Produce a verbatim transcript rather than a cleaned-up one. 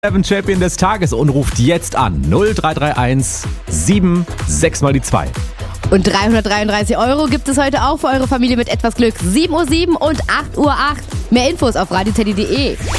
Seven Champion des Tages und ruft jetzt an null drei drei eins sieben sechs mal die zwei. Und dreihundertdreiunddreißig Euro gibt es heute auch für eure Familie mit etwas Glück. sieben Uhr sieben und acht Uhr acht. Mehr Infos auf radio teddy punkt de.